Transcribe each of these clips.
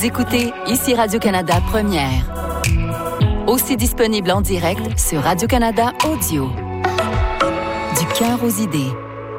Écoutez, ici Radio-Canada Première. Aussi disponible en direct sur Radio-Canada Audio. Du cœur aux idées.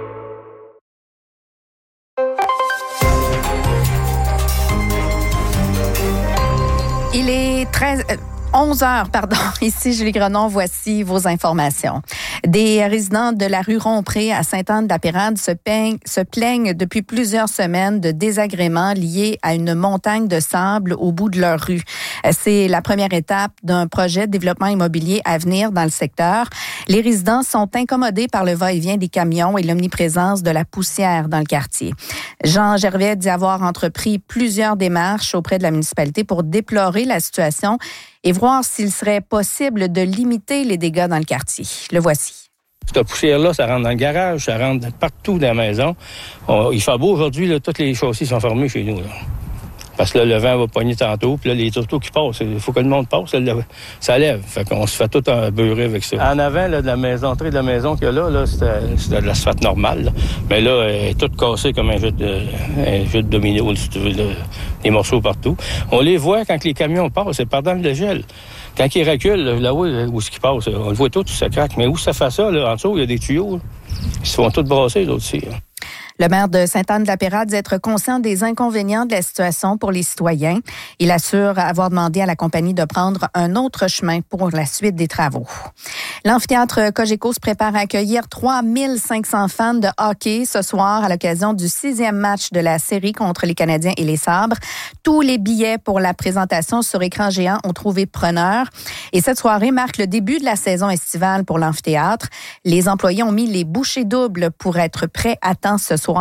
Il est 11 heures, Ici Julie Grenon, voici vos informations. Des résidents de la rue Rompré à Sainte-Anne-de-la-Pérade se plaignent depuis plusieurs semaines de désagréments liés à une montagne de sable au bout de leur rue. C'est la première étape d'un projet de développement immobilier à venir dans le secteur. Les résidents sont incommodés par le va-et-vient des camions et l'omniprésence de la poussière dans le quartier. Jean Gervais dit avoir entrepris plusieurs démarches auprès de la municipalité pour déplorer la situation et voir s'il serait possible de limiter les dégâts dans le quartier. Le voici. Cette poussière-là, ça rentre dans le garage, ça rentre partout dans la maison. Il fait beau aujourd'hui, là, toutes les chaussées sont fermées chez nous. Là. Parce que là, le vent va pogner tantôt, puis là, les autos qui passent, il faut que le monde passe, ça lève. Fait qu'on se fait tout beurrer avec ça. En avant, là, de la maison, l'entrée de la maison qu'il y a là, c'était de l'asphalte normal. Là. Mais là, elle est toute cassée comme un jeu de domino, si tu veux, là, des morceaux partout. On les voit quand les camions passent, c'est pendant le gel. Quand ils reculent, là-haut, où est-ce qu'ils passent, on le voit tout, ça craque. Mais où ça fait ça, là, en dessous, il y a des tuyaux. Là. Ils se font tous brasser, les autres aussi. Là. Le maire de Sainte-Anne-de-la-Pérade dit être conscient des inconvénients de la situation pour les citoyens. Il assure avoir demandé à la compagnie de prendre un autre chemin pour la suite des travaux. L'amphithéâtre Cogeco se prépare à accueillir 3500 fans de hockey ce soir à l'occasion du 6e match de la série contre les Canadiens et les Sabres. Tous les billets pour la présentation sur écran géant ont trouvé preneur. Et cette soirée marque le début de la saison estivale pour l'amphithéâtre. Les employés ont mis les bouchées doubles pour être prêts à temps ce soir.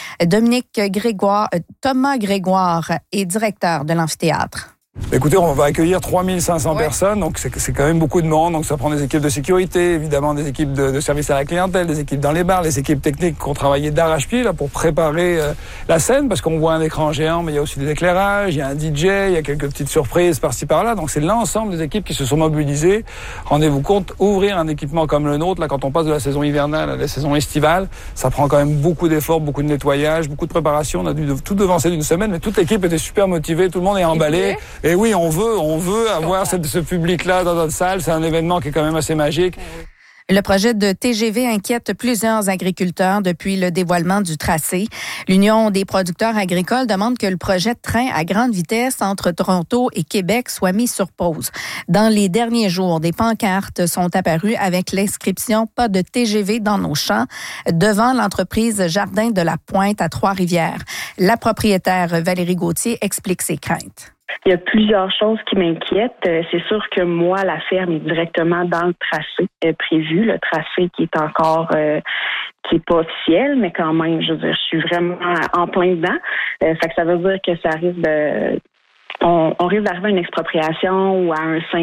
Thomas Grégoire est directeur de l'amphithéâtre. Écoutez, on va accueillir 3500 personnes, donc c'est quand même beaucoup de monde. Donc ça prend des équipes de sécurité, évidemment des équipes de service à la clientèle, des équipes dans les bars, les équipes techniques qui ont travaillé d'arrache-pied là pour préparer la scène, parce qu'on voit un écran géant, mais il y a aussi des éclairages, il y a un DJ, il y a quelques petites surprises par-ci par-là. Donc c'est l'ensemble des équipes qui se sont mobilisées. Rendez-vous compte, ouvrir un équipement comme le nôtre, là quand on passe de la saison hivernale à la saison estivale, ça prend quand même beaucoup d'efforts, beaucoup de nettoyage, beaucoup de préparation. On a dû tout devancer d'une semaine, mais toute l'équipe était super motivée, tout le monde est emballé. Et oui, on veut avoir ce public-là dans notre salle. C'est un événement qui est quand même assez magique. Le projet de TGV inquiète plusieurs agriculteurs depuis le dévoilement du tracé. L'Union des producteurs agricoles demande que le projet de train à grande vitesse entre Toronto et Québec soit mis sur pause. Dans les derniers jours, des pancartes sont apparues avec l'inscription « Pas de TGV dans nos champs » devant l'entreprise Jardin de la Pointe à Trois-Rivières. La propriétaire Valérie Gauthier explique ses craintes. Il y a plusieurs choses qui m'inquiètent. C'est sûr que moi, la ferme est directement dans le tracé prévu, le tracé qui est encore qui est pas officiel, mais quand même, je veux dire, je suis vraiment en plein dedans. Fait que ça veut dire que ça risque de on risque d'arriver à une expropriation ou à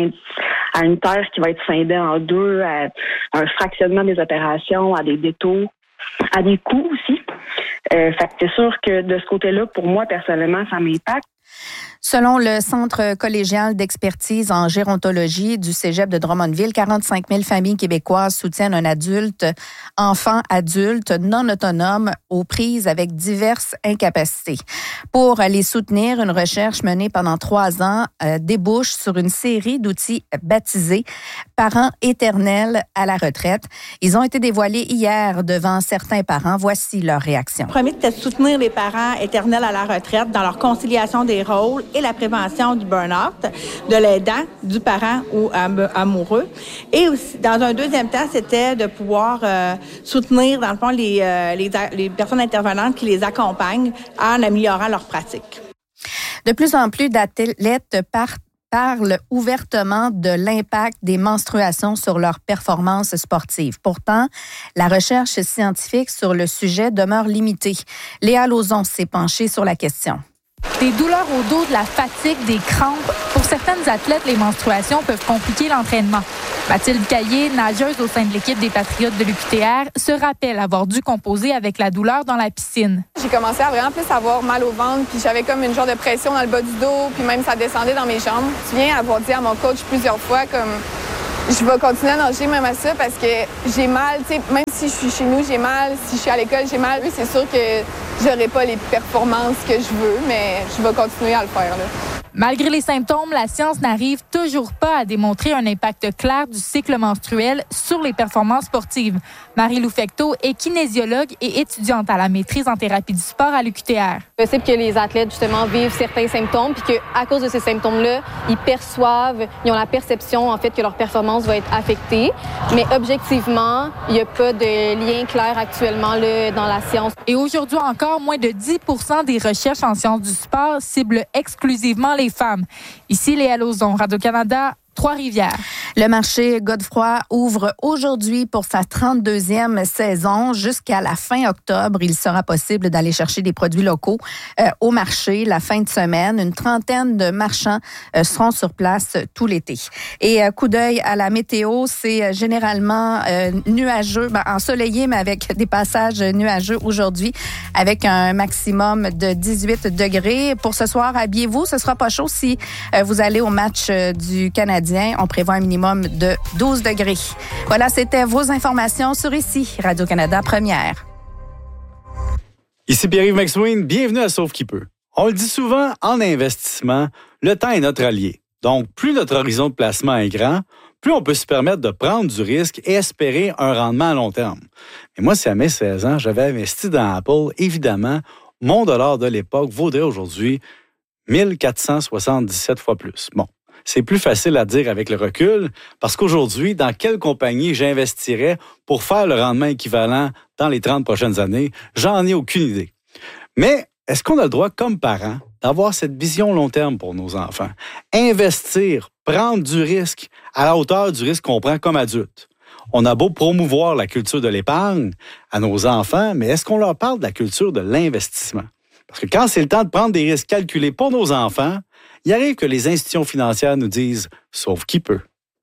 une terre qui va être scindée en deux, à un fractionnement des opérations, à des détours, à des coûts aussi. Fait que c'est sûr que de ce côté-là, pour moi, personnellement, ça m'impacte. Selon le Centre collégial d'expertise en gérontologie du Cégep de Drummondville, 45 000 familles québécoises soutiennent un enfant adulte non autonome aux prises avec diverses incapacités. Pour les soutenir, une recherche menée pendant 3 ans débouche sur une série d'outils baptisés « Parents éternels à la retraite ». Ils ont été dévoilés hier devant certains parents. Voici leur réaction. Le premier, c'était de soutenir les parents éternels à la retraite dans leur conciliation des rôles et la prévention du burn-out, de l'aidant, du parent ou amoureux. Et aussi, dans un deuxième temps, c'était de pouvoir soutenir, dans le fond, les personnes intervenantes qui les accompagnent en améliorant leurs pratiques. De plus en plus d'athlètes parlent ouvertement de l'impact des menstruations sur leur performance sportive. Pourtant, la recherche scientifique sur le sujet demeure limitée. Léa Lauzon s'est penchée sur la question. Des douleurs au dos, de la fatigue, des crampes. Pour certaines athlètes, les menstruations peuvent compliquer l'entraînement. Mathilde Caillé, nageuse au sein de l'équipe des Patriotes de l'UQTR, se rappelle avoir dû composer avec la douleur dans la piscine. J'ai commencé à vraiment plus avoir mal au ventre, puis j'avais comme une genre de pression dans le bas du dos, puis même ça descendait dans mes jambes. Je viens avoir dit à mon coach plusieurs fois comme je vais continuer à nager même à ça parce que j'ai mal, tu sais, même si je suis chez nous, j'ai mal, si je suis à l'école, j'ai mal. Oui, c'est sûr que j'aurai pas les performances que je veux, mais je vais continuer à le faire, là. Malgré les symptômes, la science n'arrive toujours pas à démontrer un impact clair du cycle menstruel sur les performances sportives. Marie-Lou Fecteau est kinésiologue et étudiante à la maîtrise en thérapie du sport à l'UQTR. C'est possible que les athlètes, justement, vivent certains symptômes puis qu'à cause de ces symptômes-là, ils ont la perception, en fait, que leur performance va être affectée. Mais objectivement, il n'y a pas de lien clair actuellement là, dans la science. Et aujourd'hui encore, moins de 10% des recherches en sciences du sport ciblent exclusivement les femmes. Ici, Léa Lauzon, Radio-Canada, Trois-Rivières. Le marché Godefroy ouvre aujourd'hui pour sa 32e saison. Jusqu'à la fin octobre, il sera possible d'aller chercher des produits locaux au marché la fin de semaine. Une trentaine de marchands seront sur place tout l'été. Et coup d'œil à la météo, c'est généralement nuageux, ensoleillé, mais avec des passages nuageux aujourd'hui, avec un maximum de 18 degrés. Pour ce soir, habillez-vous, ce sera pas chaud si vous allez au match du Canadien. On prévoit un minimum de 12 degrés. Voilà, c'était vos informations sur ici, Radio-Canada Première. Ici Pierre-Yves McSween, bienvenue à Sauve qui peut. On le dit souvent, en investissement, le temps est notre allié. Donc, plus notre horizon de placement est grand, plus on peut se permettre de prendre du risque et espérer un rendement à long terme. Mais moi, si à mes 16 ans, j'avais investi dans Apple, évidemment, mon dollar de l'époque vaudrait aujourd'hui 1477 fois plus. Bon. C'est plus facile à dire avec le recul parce qu'aujourd'hui, dans quelle compagnie j'investirais pour faire le rendement équivalent dans les 30 prochaines années, j'en ai aucune idée. Mais est-ce qu'on a le droit, comme parents, d'avoir cette vision long terme pour nos enfants? Investir, prendre du risque à la hauteur du risque qu'on prend comme adulte. On a beau promouvoir la culture de l'épargne à nos enfants, mais est-ce qu'on leur parle de la culture de l'investissement? Parce que quand c'est le temps de prendre des risques calculés pour nos enfants, il arrive que les institutions financières nous disent « sauve qui peut ».